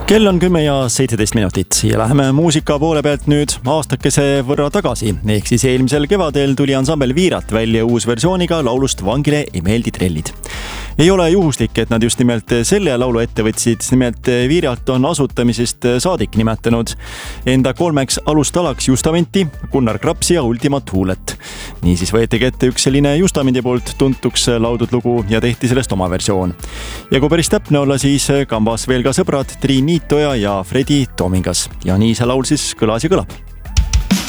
Kell on 10:17 ja läheme muusika poole pealt nüüd aastakese võrra tagasi. Ehk siis eelmisel kevadel tuli ansambel Viirat välja uus versiooniga laulust Vangile ei meeldi trellid. Ei ole juhuslik, et nad just nimelt selle laulu ette võtsid. Nimelt Viirat on asutamisest saadik nimetanud enda 3 alustalaks Justamenti, Gunnar Krapsi ja Ultima Thulet. Niisiis võetigi ette üks selline Justamendi poolt tuntuks laudud lugu ja tehti sellest oma versioon. Ja kui päris täpne olla, siis kambas veel ka sõbrad Triin Niitoja ja Fredi Toomingas. Ja nii see laul siis kõlas ja kõlab.